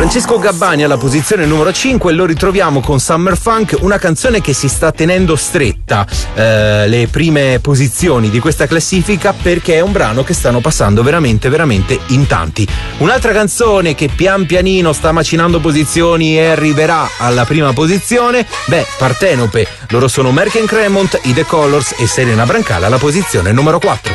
Francesco Gabbani alla posizione numero 5, lo ritroviamo con Summer Funk, una canzone che si sta tenendo stretta le prime posizioni di questa classifica perché è un brano che stanno passando veramente in tanti. Un'altra canzone che pian pianino sta macinando posizioni e arriverà alla prima posizione, Partenope, loro sono Merck & Cremont, i The Colors e Serena Brancala alla posizione numero 4.